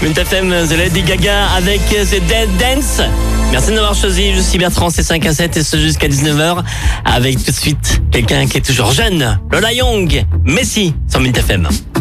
Mint FM, The Lady Gaga avec The Dead Dance. Merci de m'avoir choisi. Je suis Bertrand, c'est 5 à 7 et ce jusqu'à 19h. Avec tout de suite quelqu'un qui est toujours jeune, Lola Young, Messi sur Mint FM.